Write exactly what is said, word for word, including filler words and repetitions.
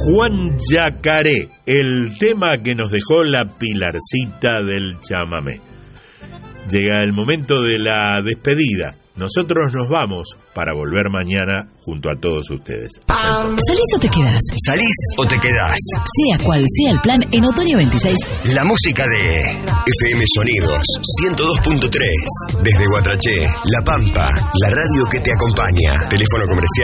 Juan Yacaré, el tema que nos dejó la Pilarcita del chamamé. Llega el momento de la despedida. Nosotros nos vamos para volver mañana junto a todos ustedes. ¿Salís o te quedás? ¿Salís o te quedás? Sea cual sea el plan, en Otoño veintiséis. La música de F M Sonidos ciento dos punto tres. Desde Guatraché, La Pampa, la radio que te acompaña. Teléfono comercial